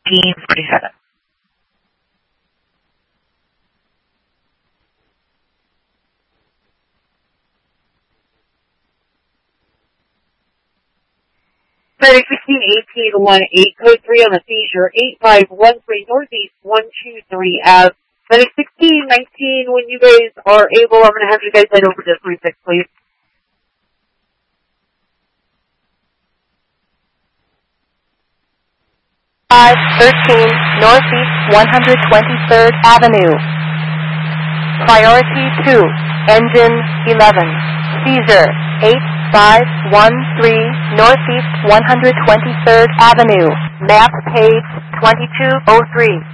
1547. Medic 161818, code 3 on the seizure, 8513 Northeast 123 Ave. Medic 1619, when you guys are able, I'm going to have you guys head over to 36, please. 513 Northeast 123rd Avenue. Priority 2, Engine 11. Seizure 8513 Northeast 123rd Avenue. Map page 2203.